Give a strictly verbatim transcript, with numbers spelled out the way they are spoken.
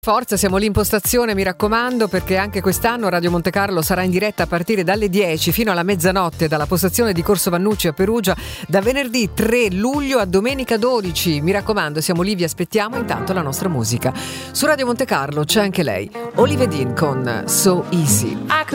Forza, siamo lì in postazione, mi raccomando, perché anche quest'anno Radio Monte Carlo sarà in diretta a partire dalle dieci fino alla mezzanotte dalla postazione di Corso Vannucci a Perugia, da venerdì tre luglio a domenica dodici. Mi raccomando, siamo lì, vi aspettiamo. Intanto la nostra musica. Su Radio Monte Carlo c'è anche lei, Olivia Dean con So Easy.